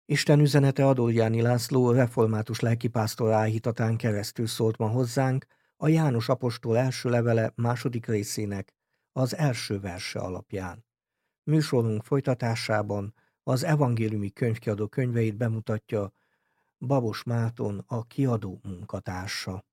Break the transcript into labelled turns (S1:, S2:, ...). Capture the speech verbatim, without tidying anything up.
S1: Isten üzenete Adorjáni László református lelkipásztor áhítatán keresztül szólt ma hozzánk a János apostol első levele második részének az első verse alapján. Műsorunk folytatásában az evangéliumi könyvkiadó könyveit bemutatja Babos Márton, a kiadó munkatársa.